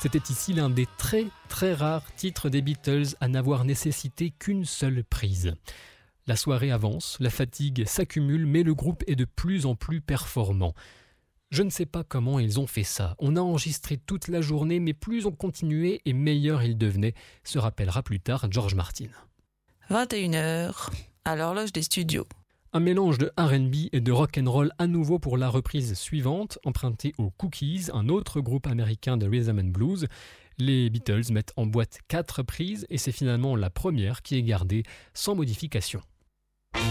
C'était ici l'un des très très rares titres des Beatles à n'avoir nécessité qu'une seule prise. La soirée avance, la fatigue s'accumule, mais le groupe est de plus en plus performant. Je ne sais pas comment ils ont fait ça. On a enregistré toute la journée, mais plus on continuait et meilleur il devenait, se rappellera plus tard George Martin. 21h, à l'horloge des studios. Un mélange de R&B et de rock'n'roll à nouveau pour la reprise suivante, empruntée aux Cookies, un autre groupe américain de rhythm and blues. Les Beatles mettent en boîte 4 prises et c'est finalement la première qui est gardée sans modification.